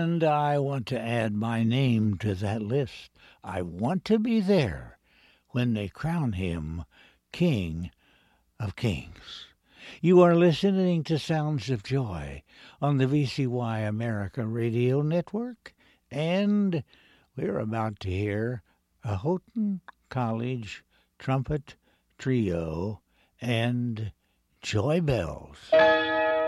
And I want to add my name to that list. I want to be there when they crown him King of Kings. You are listening to Sounds of Joy on the VCY America Radio Network, and we're about to hear a Houghton College trumpet trio and Joy Bells.